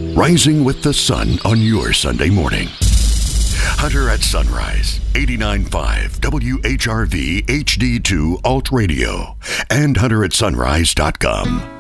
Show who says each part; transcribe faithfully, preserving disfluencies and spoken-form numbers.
Speaker 1: Rising with the sun on your Sunday morning. Hunter at Sunrise, eighty-nine point five W H R V H D two Alt Radio, and hunter at sunrise dot com.